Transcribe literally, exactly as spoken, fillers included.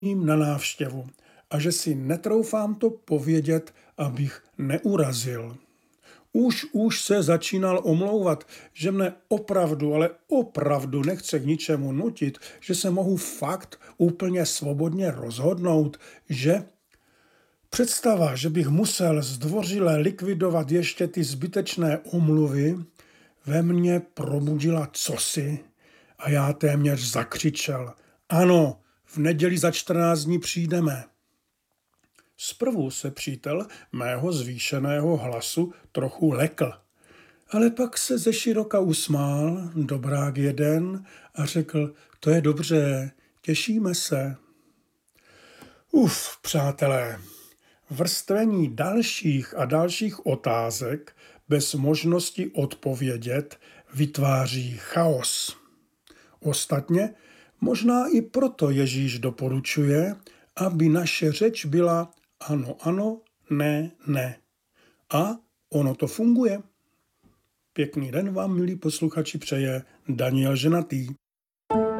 na návštěvu a že si netroufám to povědět, abych neurazil. Už, už se začínal omlouvat, že mne opravdu, ale opravdu nechce k ničemu nutit, že se mohu fakt úplně svobodně rozhodnout, že představa, že bych musel zdvořile likvidovat ještě ty zbytečné omluvy, ve mně probudila cosi a já téměř zakřičel. Ano, v neděli za čtrnáct dní přijdeme. Zprvu se přítel mého zvýšeného hlasu trochu lekl, ale pak se ze široka usmál, dobrák jeden, a řekl, to je dobře, těšíme se. Uf, přátelé, vrstvení dalších a dalších otázek bez možnosti odpovědět vytváří chaos. Ostatně možná i proto Ježíš doporučuje, aby naše řeč byla ano, ano, ne, ne. A ono to funguje. Pěkný den vám, milí posluchači, přeje Daniel Ženatý.